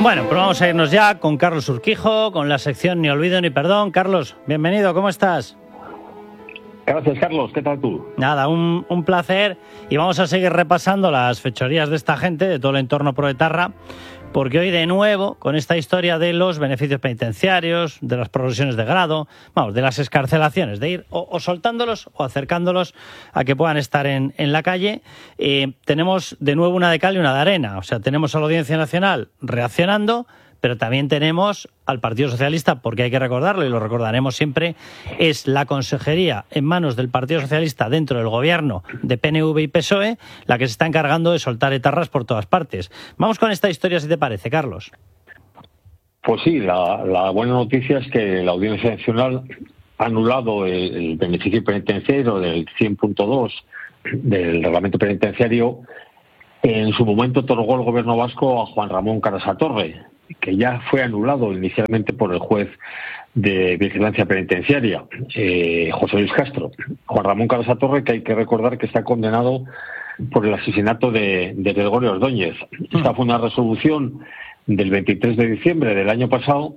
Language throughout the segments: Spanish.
Bueno, pues vamos a irnos ya con Carlos Urquijo, con la sección Ni olvido ni perdón. Carlos, bienvenido, ¿cómo estás? Gracias, Carlos. ¿Qué tal tú? Nada, un placer. Y vamos a seguir repasando las fechorías de esta gente, de todo el entorno proetarra, porque hoy de nuevo, con esta historia de los beneficios penitenciarios, de las progresiones de grado, vamos, de las excarcelaciones, de ir o soltándolos o acercándolos a que puedan estar en la calle, tenemos de nuevo una de cal y una de arena. O sea, tenemos a la Audiencia Nacional reaccionando, pero también tenemos al Partido Socialista, porque hay que recordarlo y lo recordaremos siempre, es la consejería en manos del Partido Socialista dentro del gobierno de PNV y PSOE la que se está encargando de soltar etarras por todas partes. Vamos con esta historia, si te parece, Carlos. Pues sí, la buena noticia es que la Audiencia Nacional ha anulado el beneficio penitenciario del 100.2 del reglamento penitenciario. En su momento otorgó el gobierno vasco a Juan Ramón Carasatorre, que ya fue anulado inicialmente por el juez de vigilancia penitenciaria, José Luis Castro. Juan Ramón Carasatorre, que hay que recordar que está condenado por el asesinato de Gregorio Ordóñez. Esta fue una resolución del 23 de diciembre del año pasado,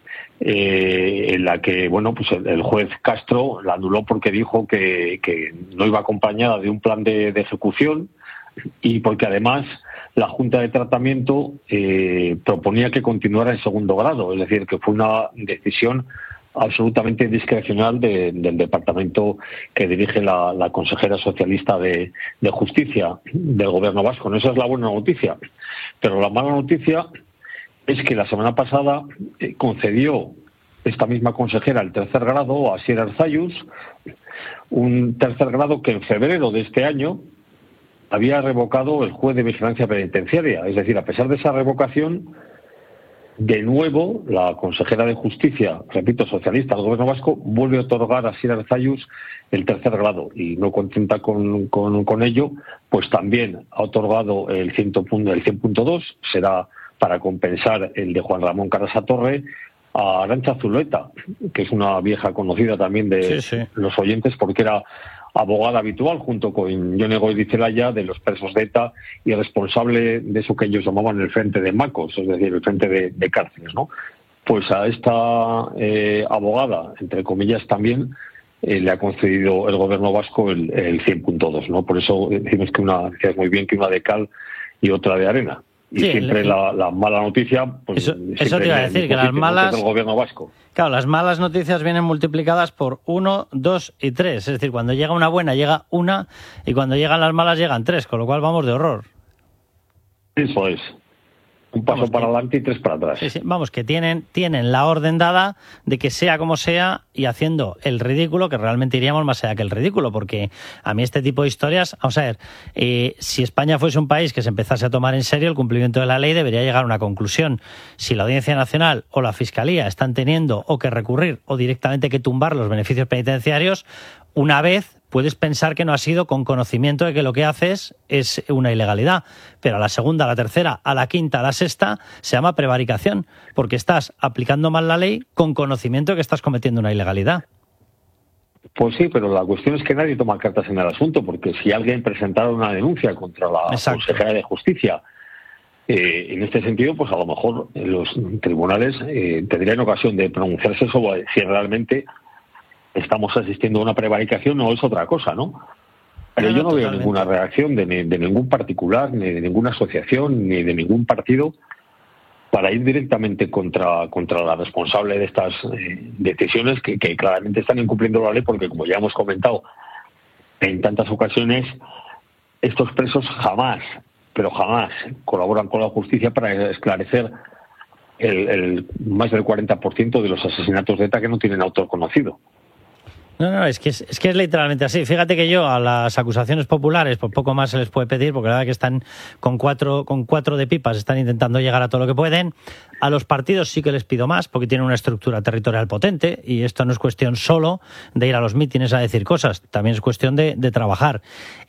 en la que pues el juez Castro la anuló porque dijo que no iba acompañada de un plan de ejecución y porque además la Junta de Tratamiento proponía que continuara en segundo grado, es decir, que fue una decisión absolutamente discrecional del departamento que dirige la consejera socialista de Justicia del Gobierno vasco. Esa es la buena noticia. Pero la mala noticia es que la semana pasada concedió esta misma consejera el tercer grado a Asier Arzalluz, un tercer grado que en febrero de este año había revocado el juez de vigilancia penitenciaria. Es decir, a pesar de esa revocación, de nuevo la consejera de Justicia, repito, socialista del Gobierno vasco, vuelve a otorgar a Asier Arzalluz el tercer grado. Y no contenta con ello, pues también ha otorgado el 100.2, será para compensar el de Juan Ramón Carasatorre, a Arantxa Zulueta, que es una vieja conocida también de los oyentes, porque era abogada habitual junto con Jon Egoitz Celaya de los presos de ETA y responsable de eso que ellos llamaban el frente de Macos, es decir, el frente de cárceles, ¿no? Pues a esta abogada, entre comillas también, le ha concedido el gobierno vasco el 100.2, ¿no? Por eso decimos que es muy bien que una de cal y otra de arena. Y sí, siempre la mala noticia, pues eso te iba a decir, que las malas del gobierno vasco. Claro, las malas noticias vienen multiplicadas por 1, 2 y 3. Es decir, cuando llega una buena llega una y cuando llegan las malas llegan 3, con lo cual vamos de horror. Eso es. Un paso para adelante y 3 para atrás. Sí, vamos, que tienen la orden dada de que sea como sea y haciendo el ridículo, que realmente iríamos más allá que el ridículo, porque a mí este tipo de historias, vamos a ver, si España fuese un país que se empezase a tomar en serio el cumplimiento de la ley, debería llegar a una conclusión. Si la Audiencia Nacional o la Fiscalía están teniendo o que recurrir o directamente que tumbar los beneficios penitenciarios, una vez puedes pensar que no ha sido con conocimiento de que lo que haces es una ilegalidad, pero a la segunda, a la tercera, a la quinta, a la sexta, se llama prevaricación, porque estás aplicando mal la ley con conocimiento de que estás cometiendo una ilegalidad. Pues sí, pero la cuestión es que nadie toma cartas en el asunto, porque si alguien presentara una denuncia contra la consejera de Justicia, en este sentido, pues a lo mejor los tribunales tendrían ocasión de pronunciarse sobre si realmente estamos asistiendo a una prevaricación o es otra cosa, ¿no? Pero yo no veo ninguna reacción de ningún particular, ni de ninguna asociación, ni de ningún partido para ir directamente contra la responsable de estas decisiones que claramente están incumpliendo la ley, porque, como ya hemos comentado en tantas ocasiones, estos presos jamás, pero jamás colaboran con la justicia para esclarecer el más del 40% de los asesinatos de ETA que no tienen autor conocido. No, es que es literalmente así. Fíjate que yo a las acusaciones populares, por poco más se les puede pedir, porque la verdad que están con cuatro de pipas, están intentando llegar a todo lo que pueden. A los partidos sí que les pido más, porque tienen una estructura territorial potente, y esto no es cuestión solo de ir a los mítines a decir cosas, también es cuestión de trabajar.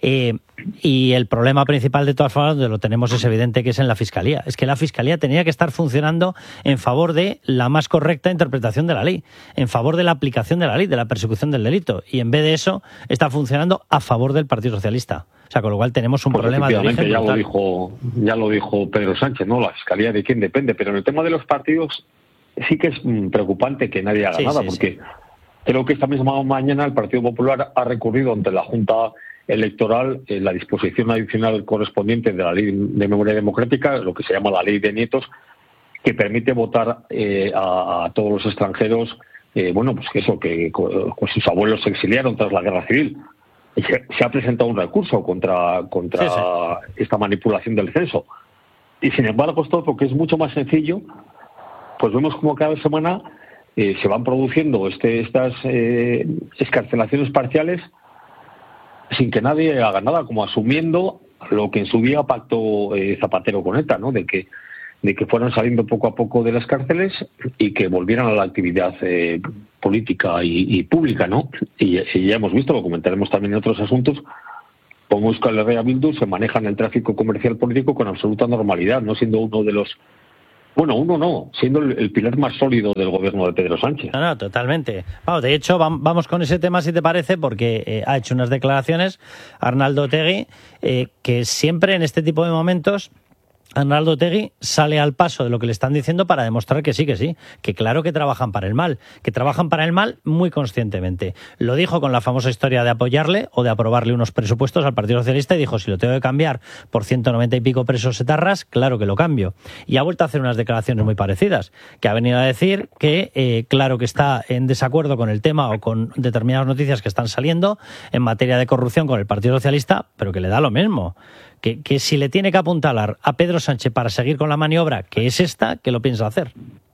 Y el problema principal, de todas formas, donde lo tenemos es evidente, que es en la Fiscalía. Es que la Fiscalía tenía que estar funcionando en favor de la más correcta interpretación de la ley, en favor de la aplicación de la ley, de la persecución del delito, y en vez de eso está funcionando a favor del Partido Socialista. O sea, con lo cual tenemos un pues problema de origen ya brutal. ya lo dijo Pedro Sánchez, ¿no? La fiscalía de quién depende, pero en el tema de los partidos sí que es preocupante que nadie haga nada, porque creo que esta misma mañana el Partido Popular ha recurrido ante la Junta Electoral la disposición adicional correspondiente de la Ley de Memoria Democrática, lo que se llama la Ley de Nietos, que permite votar a todos los extranjeros, que sus abuelos se exiliaron tras la Guerra Civil. Se ha presentado un recurso contra esta manipulación del censo. Y sin embargo, esto, porque es mucho más sencillo, pues vemos como cada semana se van produciendo estas excarcelaciones parciales sin que nadie haga nada, como asumiendo lo que en su día pactó Zapatero con ETA, ¿no? De que fueran saliendo poco a poco de las cárceles y que volvieran a la actividad política y pública, ¿no? Y ya hemos visto, lo comentaremos también en otros asuntos, cómo Euskal Herria Bildu se maneja en el tráfico comercial político con absoluta normalidad, no siendo uno de los... siendo el pilar más sólido del gobierno de Pedro Sánchez. No, totalmente. Vamos, de hecho, vamos con ese tema, si te parece, porque ha hecho unas declaraciones Arnaldo Otegi, que siempre en este tipo de momentos Arnaldo Otegi sale al paso de lo que le están diciendo para demostrar que sí, que claro que trabajan para el mal muy conscientemente. Lo dijo con la famosa historia de apoyarle o de aprobarle unos presupuestos al Partido Socialista y dijo, si lo tengo que cambiar por 190 y pico presos etarras, claro que lo cambio. Y ha vuelto a hacer unas declaraciones muy parecidas, que ha venido a decir que claro que está en desacuerdo con el tema o con determinadas noticias que están saliendo en materia de corrupción con el Partido Socialista, pero que le da lo mismo. Que si le tiene que apuntalar a Pedro Sánchez para seguir con la maniobra, que es esta, que lo piensa hacer.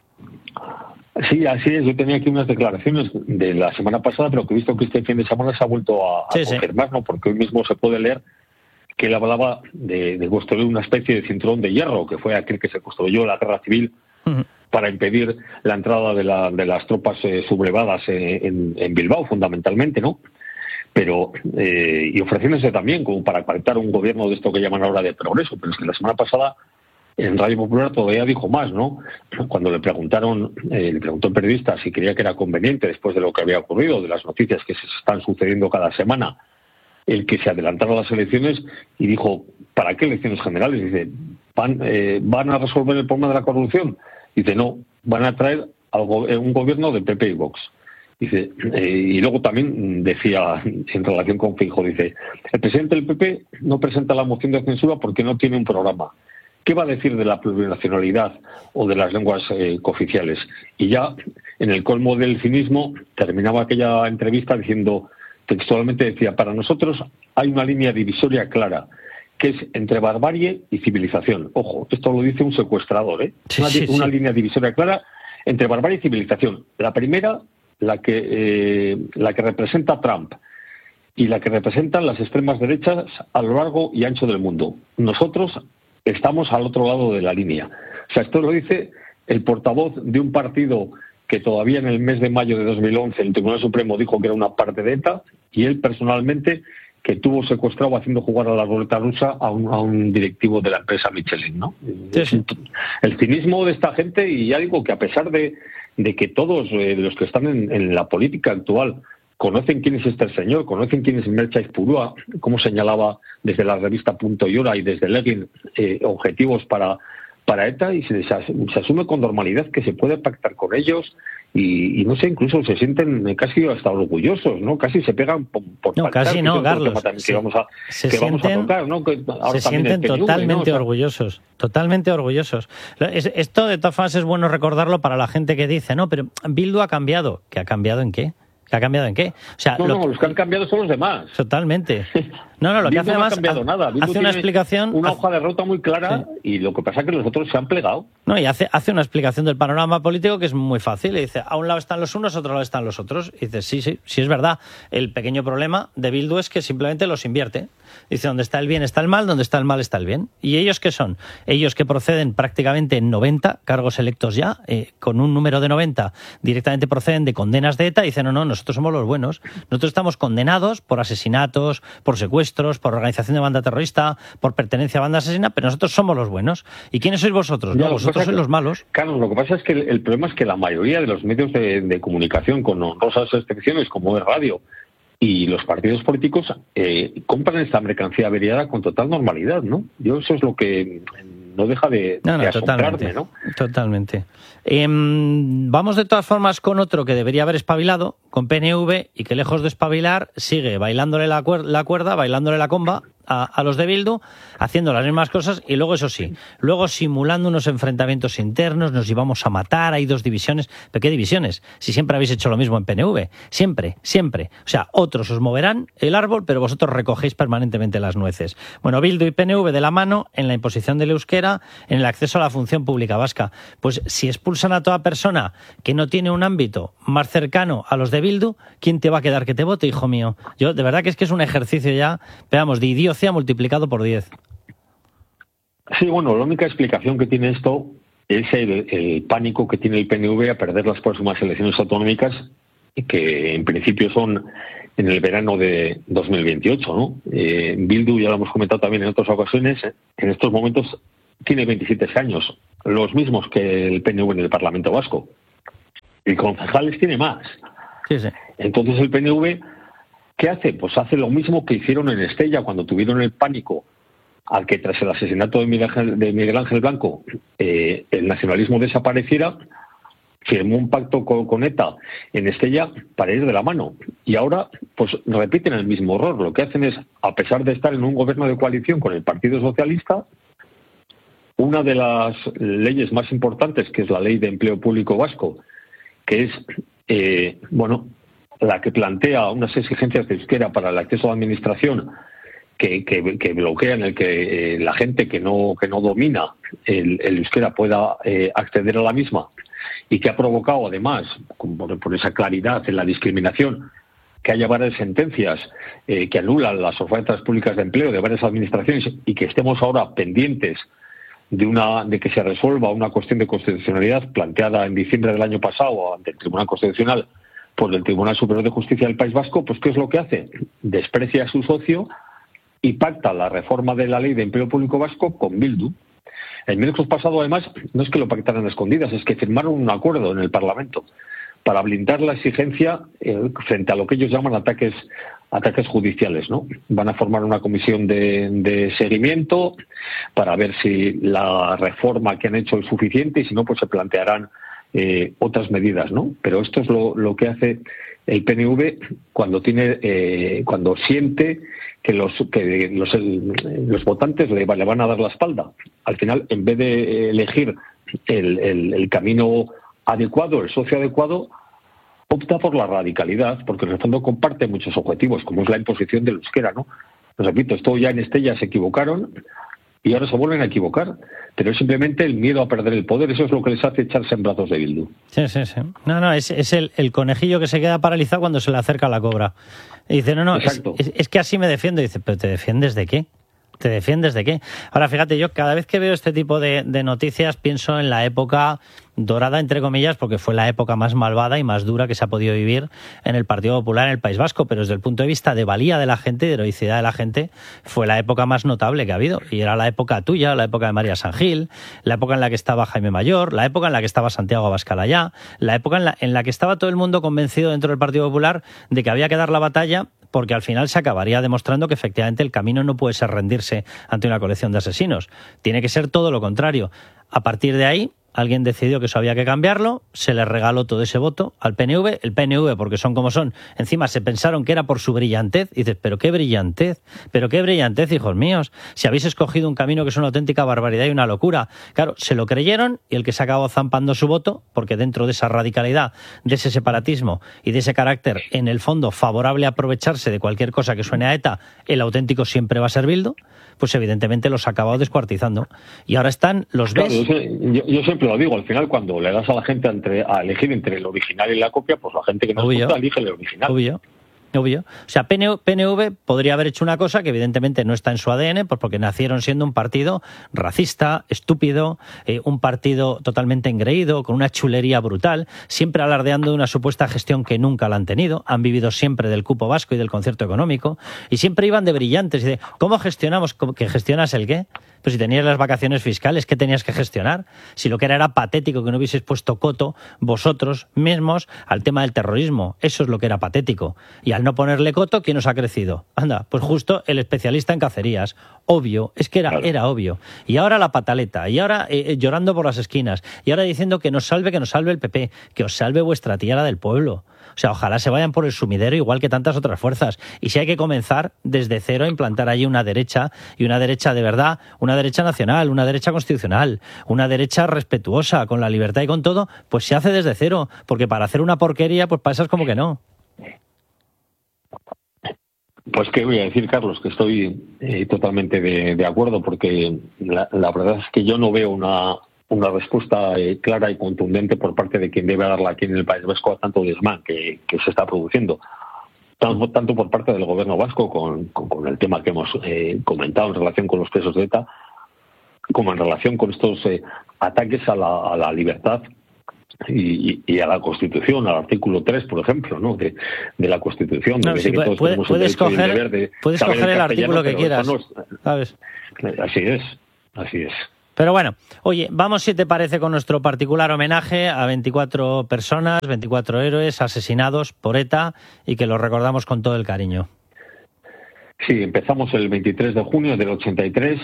Sí, así es. Yo tenía aquí unas declaraciones de la semana pasada, pero que he visto que este fin de semana se ha vuelto a confirmar, ¿no? Porque hoy mismo se puede leer que él hablaba de construir una especie de cinturón de hierro, que fue aquel que se construyó en la Guerra Civil para impedir la entrada de las tropas sublevadas en Bilbao, fundamentalmente, ¿no? Pero y ofreciéndose también como para pactar un gobierno de esto que llaman ahora de progreso. Pero es que la semana pasada en Radio Popular todavía dijo más, ¿no? Cuando le preguntó el periodista si creía que era conveniente, después de lo que había ocurrido, de las noticias que se están sucediendo cada semana, el que se adelantaran las elecciones, y dijo, ¿para qué elecciones generales? Dice, ¿van a resolver el problema de la corrupción? Dice, no, van a traer un gobierno de PP y Vox. Dice, y luego también decía, en relación con Feijóo, dice, el presidente del PP no presenta la moción de censura porque no tiene un programa. ¿Qué va a decir de la plurinacionalidad o de las lenguas cooficiales? Y ya, en el colmo del cinismo, terminaba aquella entrevista diciendo, textualmente decía, para nosotros hay una línea divisoria clara, que es entre barbarie y civilización. Ojo, esto lo dice un secuestrador, ¿eh? Una línea divisoria clara entre barbarie y civilización. La primera, la que representa Trump, y la que representan las extremas derechas a lo largo y ancho del mundo. Nosotros estamos al otro lado de la línea. O sea, esto lo dice el portavoz de un partido que todavía en el mes de mayo de 2011 el Tribunal Supremo dijo que era una parte de ETA, y él personalmente, que tuvo secuestrado haciendo jugar a la ruleta rusa a un directivo de la empresa Michelin, ¿no? Sí. El cinismo de esta gente, y ya digo que a pesar de que todos los que están en la política actual conocen quién es este señor, conocen quién es Mertxai Purua, como señalaba desde la revista Punto y Hora y desde Legin, objetivos para ETA, y se asume con normalidad que se puede pactar con ellos, y no sé, incluso se sienten casi hasta orgullosos, ¿no? Casi se pegan por no, casi no, Carlos. Vamos a tocar, ¿no? Se sienten totalmente orgullosos, totalmente orgullosos. Esto, de todas formas, es bueno recordarlo para la gente que dice, no, pero Bildu ha cambiado. ¿Que ha cambiado en qué? ¿Que ha cambiado en qué? O sea, los que han cambiado son los demás. Totalmente. No, lo que hace no más ha cambiado nada. Hace una explicación, una hoja de ruta muy clara, y lo que pasa es que los otros se han plegado. No, y hace una explicación del panorama político que es muy fácil. Y dice, a un lado están los unos, a otro lado están los otros. Y dice, sí, es verdad. El pequeño problema de Bildu es que simplemente los invierte. Dice, donde está el bien está el mal, donde está el mal está el bien. ¿Y ellos qué son? Ellos que proceden prácticamente en 90 cargos electos ya, con un número de 90, directamente proceden de condenas de ETA, y dicen, no, nosotros somos los buenos. Nosotros estamos condenados por asesinatos, por secuestros, por organización de banda terrorista, por pertenencia a banda asesina, pero nosotros somos los buenos. ¿Y quiénes sois vosotros? No, vosotros sois los malos. Carlos, lo que pasa es que el problema es que la mayoría de los medios de comunicación, con honrosas excepciones como es radio y los partidos políticos compran esta mercancía averiada con total normalidad, ¿no? Yo eso es lo que no deja de asombrarme, ¿no? Totalmente. Vamos de todas formas con otro que debería haber espabilado, con PNV, y que lejos de espabilar sigue bailándole la cuerda, bailándole la comba a los de Bildu, haciendo las mismas cosas y luego, eso sí, luego simulando unos enfrentamientos internos, nos íbamos a matar, hay 2 divisiones. ¿Pero qué divisiones? Si siempre habéis hecho lo mismo en PNV, siempre. O sea, otros os moverán el árbol, pero vosotros recogéis permanentemente las nueces. Bueno, Bildu y PNV de la mano en la imposición del euskera, en el acceso a la función pública vasca. Pues si expulsan a toda persona que no tiene un ámbito más cercano a los de Bildu, ¿quién te va a quedar que te vote, hijo mío? Yo, de verdad que es un ejercicio ya, veamos, de idiocia multiplicado por 10. Sí, bueno, la única explicación que tiene esto es el pánico que tiene el PNV a perder las próximas elecciones autonómicas, que en principio son en el verano de 2028, ¿no? Bildu, ya lo hemos comentado también en otras ocasiones, en estos momentos tiene 27 años, los mismos que el PNV en el Parlamento Vasco. Y concejales tiene más. Sí. Entonces el PNV, ¿qué hace? Pues hace lo mismo que hicieron en Estella cuando tuvieron el pánico al que tras el asesinato de Miguel Ángel Blanco el nacionalismo desapareciera. Firmó un pacto con ETA en Estella para ir de la mano. Y ahora pues repiten el mismo error. Lo que hacen es, a pesar de estar en un gobierno de coalición con el Partido Socialista, una de las leyes más importantes, que es la Ley de Empleo Público Vasco, que es, la que plantea unas exigencias de euskera para el acceso a la administración que bloquean el que la gente que no domina el euskera pueda acceder a la misma, y que ha provocado además, por esa claridad en la discriminación, que haya varias sentencias que anulan las ofertas públicas de empleo de varias administraciones, y que estemos ahora pendientes de que se resuelva una cuestión de constitucionalidad planteada en diciembre del año pasado ante el Tribunal Constitucional por el Tribunal Superior de Justicia del País Vasco. Pues ¿qué es lo que hace? Desprecia a su socio y pacta la reforma de la Ley de Empleo Público Vasco con Bildu. El miércoles pasado, además, no es que lo pactaran a escondidas, es que firmaron un acuerdo en el Parlamento para blindar la exigencia frente a lo que ellos llaman ataques judiciales, ¿no? Van a formar una comisión de seguimiento para ver si la reforma que han hecho es suficiente, y si no, pues se plantearán otras medidas, ¿no? Pero esto es lo que hace el PNV cuando siente que los votantes le van a dar la espalda. Al final, en vez de elegir el camino adecuado, el socio adecuado, opta por la radicalidad, porque en el fondo comparte muchos objetivos, como es la imposición del euskera, ¿no? Pues repito, esto ya en Estella se equivocaron y ahora se vuelven a equivocar, pero es simplemente el miedo a perder el poder. Eso es lo que les hace echarse en brazos de Bildu. Sí. No, es el conejillo que se queda paralizado cuando se le acerca la cobra. Y dice, es que así me defiendo. Y dice, ¿pero te defiendes de qué? ¿Te defiendes de qué? Ahora, fíjate, yo cada vez que veo este tipo de noticias pienso en la época dorada, entre comillas, porque fue la época más malvada y más dura que se ha podido vivir en el Partido Popular en el País Vasco, pero desde el punto de vista de valía de la gente, de heroicidad de la gente, fue la época más notable que ha habido. Y era la época tuya, la época de María San Gil, la época en la que estaba Jaime Mayor, la época en la que estaba Santiago Abascal Ayá, la época en la que estaba todo el mundo convencido dentro del Partido Popular de que había que dar la batalla, porque al final se acabaría demostrando que efectivamente el camino no puede ser rendirse ante una colección de asesinos. Tiene que ser todo lo contrario. A partir de ahí, alguien decidió que eso había que cambiarlo, se le regaló todo ese voto al PNV, el PNV, porque son como son, encima se pensaron que era por su brillantez, y dices, pero qué brillantez, hijos míos, si habéis escogido un camino que es una auténtica barbaridad y una locura. Claro, se lo creyeron, y el que se acabó zampando su voto, porque dentro de esa radicalidad, de ese separatismo y de ese carácter, en el fondo, favorable a aprovecharse de cualquier cosa que suene a ETA, el auténtico siempre va a ser Bildu, pues evidentemente los ha acabado descuartizando. Y ahora están los claro, ves. Yo siempre lo digo, al final cuando le das a la gente a elegir entre el original y la copia, pues la gente que no gusta elige el original. Obvio. O sea, PNV podría haber hecho una cosa que evidentemente no está en su ADN, pues porque nacieron siendo un partido racista, estúpido, un partido totalmente engreído, con una chulería brutal, siempre alardeando de una supuesta gestión que nunca la han tenido, han vivido siempre del cupo vasco y del concierto económico, y siempre iban de brillantes y de ¿cómo gestionamos? ¿Que gestionas el qué? Pues si tenías las vacaciones fiscales, ¿qué tenías que gestionar? Si lo que era patético que no hubieseis puesto coto vosotros mismos al tema del terrorismo. Eso es lo que era patético. Y al no ponerle coto, ¿quién os ha crecido? Anda, pues justo el especialista en cacerías. Obvio, es que era obvio. Y ahora la pataleta, y ahora llorando por las esquinas, y ahora diciendo que nos salve el PP, que os salve vuestra tía, la del pueblo. O sea, ojalá se vayan por el sumidero igual que tantas otras fuerzas. Y si hay que comenzar desde cero a implantar allí una derecha, y una derecha de verdad, una derecha nacional, una derecha constitucional, una derecha respetuosa con la libertad y con todo, pues se hace desde cero. Porque para hacer una porquería, pues pasas como que no. Pues qué voy a decir, Carlos, que estoy totalmente de acuerdo, porque la verdad es que yo no veo una respuesta clara y contundente por parte de quien debe darla aquí en el País Vasco a tanto desmán que se está produciendo. Tanto por parte del gobierno vasco con el tema que hemos comentado en relación con los presos de ETA, como en relación con estos ataques a la libertad y a la Constitución, al artículo 3, por ejemplo, ¿no? de la Constitución. No, sí, puedes coger el artículo que quieras, ¿sabes? Así es. Pero bueno, oye, vamos, si te parece, con nuestro particular homenaje a 24 personas, 24 héroes asesinados por ETA y que los recordamos con todo el cariño. Sí, empezamos el 23 de junio del 83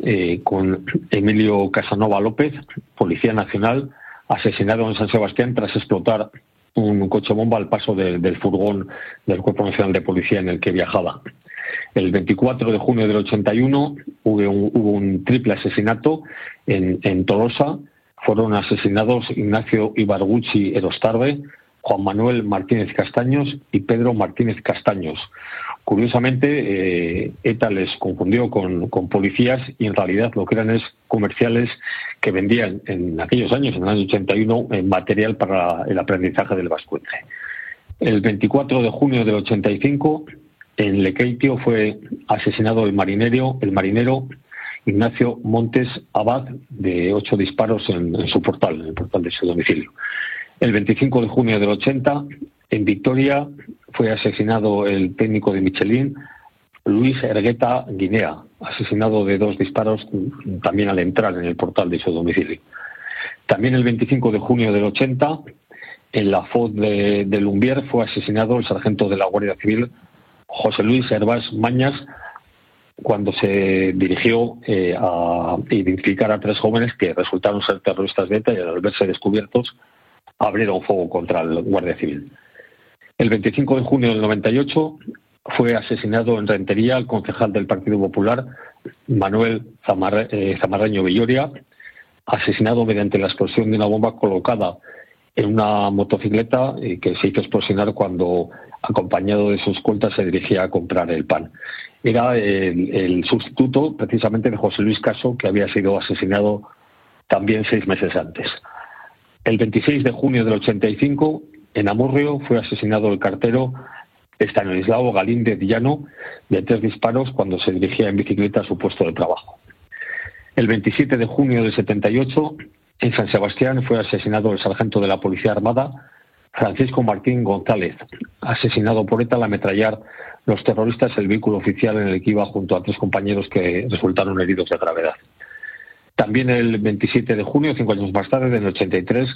con Emilio Casanova López, policía nacional, asesinado en San Sebastián tras explotar un coche bomba al paso del furgón del Cuerpo Nacional de Policía en el que viajaba. El 24 de junio del 81 hubo un triple asesinato en Tolosa. Fueron asesinados Ignacio Ibarguchi Erostarbe, Juan Manuel Martínez Castaños y Pedro Martínez Castaños. Curiosamente, ETA les confundió con policías y en realidad lo que eran es comerciales que vendían en aquellos años, en el año 81, material para el aprendizaje del vascuence. El 24 de junio del 85, en Lekeitio fue asesinado el marinero Ignacio Montes Abad, de 8 disparos en su portal, en el portal de su domicilio. El 25 de junio del 80, en Victoria, fue asesinado el técnico de Michelin, Luis Ergueta Guinea, asesinado de 2 disparos también al entrar en el portal de su domicilio. También el 25 de junio del 80, en la FOD de Lumbier, fue asesinado el sargento de la Guardia Civil, José Luis Hervás Mañas, cuando se dirigió a identificar a 3 jóvenes que resultaron ser terroristas de ETA y al verse descubiertos abrieron fuego contra el Guardia Civil. El 25 de junio del 98 fue asesinado en Rentería el concejal del Partido Popular, Manuel Zamarreño Villoria, asesinado mediante la explosión de una bomba colocada en una motocicleta que se hizo explosionar cuando, acompañado de su escolta, se dirigía a comprar el pan. Era el sustituto precisamente de José Luis Caso, que había sido asesinado también 6 meses antes. El 26 de junio del 85, en Amurrio, fue asesinado el cartero Estanislao Galíndez Llano de 3 disparos cuando se dirigía en bicicleta a su puesto de trabajo. El 27 de junio del 78, en San Sebastián, fue asesinado el sargento de la Policía Armada, Francisco Martín González, asesinado por ETA al ametrallar los terroristas el vehículo oficial en el que iba junto a 3 compañeros que resultaron heridos de gravedad. También el 27 de junio, 5 años más tarde, en el 83,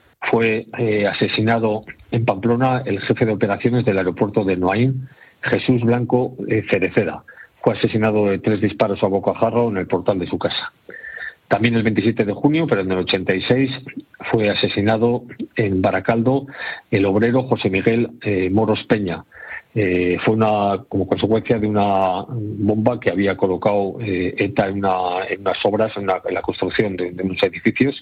fue asesinado en Pamplona el jefe de operaciones del aeropuerto de Noaín, Jesús Blanco Cereceda. Fue asesinado de 3 disparos a bocajarro en el portal de su casa. También el 27 de junio, pero en el 86, fue asesinado en Baracaldo el obrero José Miguel Moros Peña. Fue como consecuencia de una bomba que había colocado ETA en unas obras, en la construcción de unos edificios,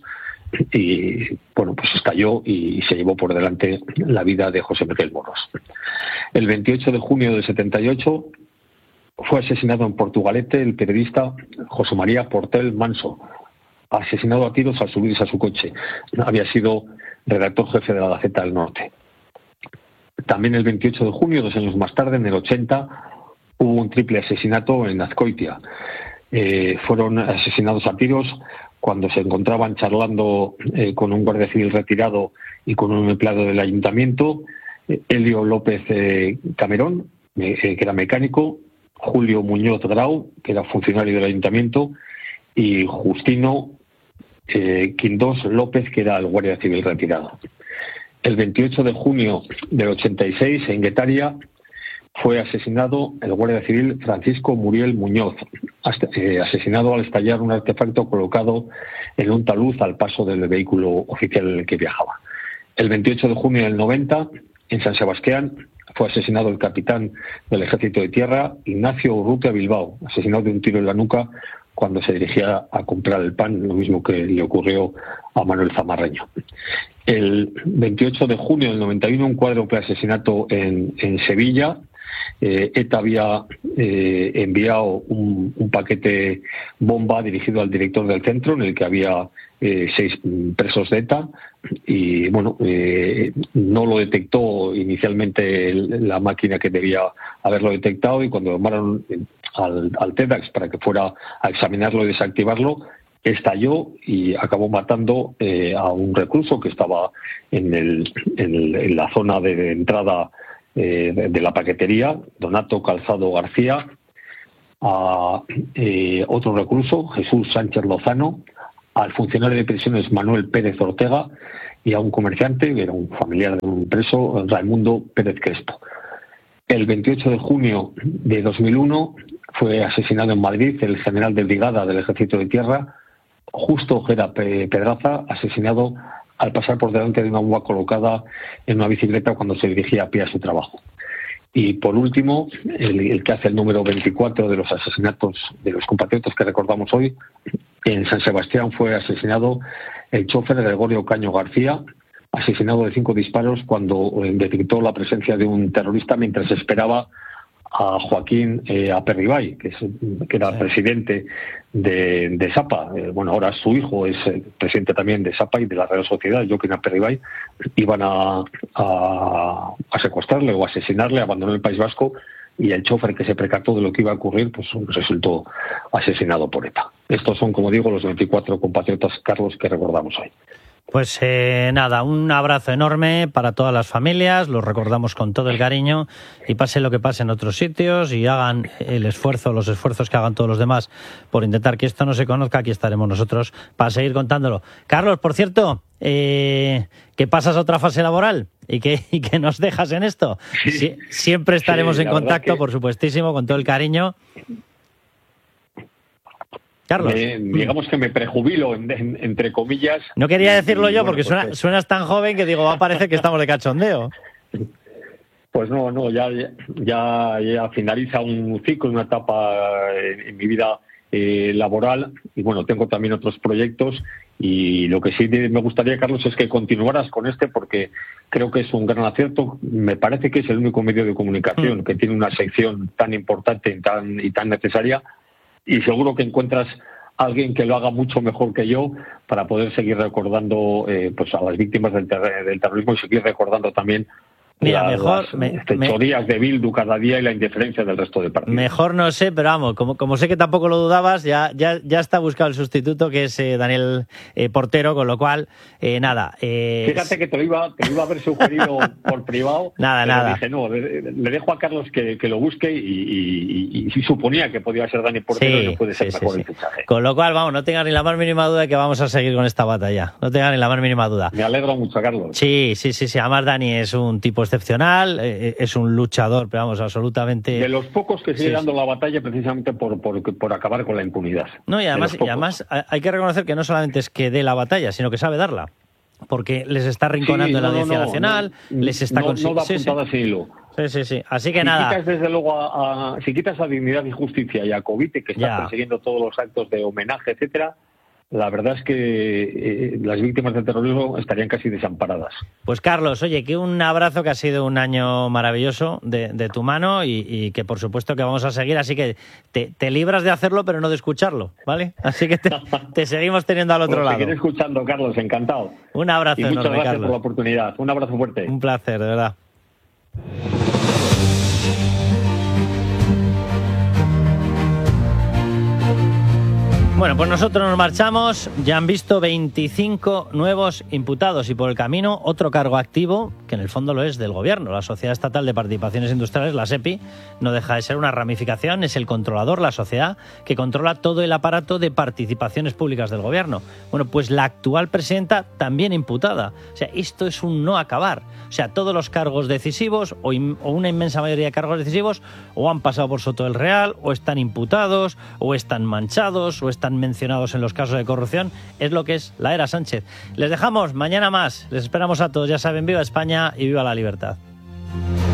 y bueno, pues estalló y se llevó por delante la vida de José Miguel Moros. El 28 de junio del 78 fue asesinado en Portugalete el periodista José María Portel Manso, asesinado a tiros al subirse a su coche. Había sido redactor jefe de la Gaceta del Norte. También el 28 de junio, 2 años más tarde, en el 80, hubo un triple asesinato en Azcoitia. Fueron asesinados a tiros cuando se encontraban charlando con un guardia civil retirado y con un empleado del ayuntamiento, Elio López Camerón, que era mecánico, Julio Muñoz Grau, que era funcionario del ayuntamiento, y Justino Quindós López, que era el guardia civil retirado. El 28 de junio del 86, en Guetaria, fue asesinado el guardia civil Francisco Muriel Muñoz, asesinado al estallar un artefacto colocado en un talud al paso del vehículo oficial en el que viajaba. El 28 de junio del 90, en San Sebastián, fue asesinado el capitán del Ejército de Tierra, Ignacio Urrutia Bilbao, asesinado de un tiro en la nuca cuando se dirigía a comprar el pan, lo mismo que le ocurrió a Manuel Zamarreño. El 28 de junio del 91, un cuádruple asesinato en Sevilla. ETA había enviado un paquete bomba dirigido al director del centro, en el que había 6 presos de ETA, y bueno, no lo detectó inicialmente la máquina que debía haberlo detectado, y cuando llamaron al TEDx para que fuera a examinarlo y desactivarlo, estalló y acabó matando a un recluso que estaba en la zona de entrada de la paquetería, Donato Calzado García, a otro recluso, Jesús Sánchez Lozano, al funcionario de prisiones Manuel Pérez Ortega y a un comerciante, que era un familiar de un preso, Raimundo Pérez Crespo. El 28 de junio de 2001 fue asesinado en Madrid el general de brigada del Ejército de Tierra, Justo Ojeda Pedraza, asesinado al pasar por delante de una bomba colocada en una bicicleta cuando se dirigía a pie a su trabajo. Y por último, el que hace el número 24 de los asesinatos de los compatriotas que recordamos hoy, en San Sebastián fue asesinado el chofer Gregorio Caño García, asesinado de 5 disparos cuando detectó la presencia de un terrorista mientras esperaba a Joaquín Aperribay, que era presidente de SAPA. Bueno, ahora su hijo es presidente también de SAPA y de la Real Sociedad, Joaquín Aperribay. Iban a secuestrarle o asesinarle, abandonó el País Vasco, y el chofer, que se percató de lo que iba a ocurrir, pues resultó asesinado por ETA. Estos son, como digo, los 24 compatriotas, Carlos, que recordamos hoy. Pues nada, un abrazo enorme para todas las familias, los recordamos con todo el cariño, y pase lo que pase en otros sitios y hagan los esfuerzos que hagan todos los demás por intentar que esto no se conozca. Aquí estaremos nosotros para seguir contándolo. Carlos, por cierto, que pasas a otra fase laboral y que nos dejas en esto. Sí, siempre estaremos en contacto, que... por supuestísimo, con todo el cariño. Carlos. Digamos que me prejubilo, entre comillas. No quería decirlo yo porque suenas tan joven que digo, va a parecer que estamos de cachondeo. Pues no, ya finaliza un ciclo, una etapa en mi vida laboral, y bueno, tengo también otros proyectos, y lo que sí me gustaría, Carlos, es que continuaras con porque creo que es un gran acierto. Me parece que es el único medio de comunicación que tiene una sección tan importante y tan necesaria, y seguro que encuentras a alguien que lo haga mucho mejor que yo para poder seguir recordando pues a las víctimas del terrorismo, y seguir recordando también las fechorías de Bildu cada día y la indiferencia del resto de partidos. Mejor no sé, pero vamos, como sé que tampoco lo dudabas, ya está buscado el sustituto, que es Daniel Portero, con lo cual, nada. Fíjate que te lo iba a haber sugerido por privado. Nada. Dije, no, le dejo a Carlos que lo busque, y suponía que podía ser Dani Portero, y no puede ser mejor el fichaje. Con lo cual, vamos, no tengas ni la más mínima duda de que vamos a seguir con esta batalla. No tengas ni la más mínima duda. Me alegro mucho, Carlos. Sí. Además, Dani es un tipo excepcional, es un luchador, pero vamos, absolutamente... De los pocos que sigue dando la batalla precisamente por acabar con la impunidad. No, y además hay que reconocer que no solamente es que dé la batalla, sino que sabe darla. Porque les está rinconando en la Audiencia Nacional, les está consiguiendo... No da puntada sin hilo. Sí. Así que nada. Quitas, desde luego, si quitas a Dignidad y Justicia y a Covite, que está persiguiendo todos los actos de homenaje, etcétera, la verdad es que las víctimas del terrorismo estarían casi desamparadas. Pues Carlos, oye, que un abrazo, que ha sido un año maravilloso de tu mano, y que por supuesto que vamos a seguir, así que te libras de hacerlo pero no de escucharlo, ¿vale? Así que te seguimos teniendo al otro lado. Te quedé escuchando, Carlos, encantado. Un abrazo enorme, muchas gracias, Carlos, por la oportunidad. Un abrazo fuerte. Un placer, de verdad. Bueno, pues nosotros nos marchamos. Ya han visto 25 nuevos imputados y por el camino otro cargo activo, que en el fondo lo es del gobierno. La Sociedad Estatal de Participaciones Industriales, la SEPI, no deja de ser una ramificación, es el controlador, la sociedad que controla todo el aparato de participaciones públicas del gobierno. Bueno, pues la actual presidenta también imputada. O sea, esto es un no acabar. O sea, todos los cargos decisivos o una inmensa mayoría de cargos decisivos o han pasado por Soto del Real, o están imputados, o están manchados, o están mencionados en los casos de corrupción. Es lo que es la era Sánchez. Les dejamos, mañana más. Les esperamos a todos. Ya saben, viva España y viva la libertad.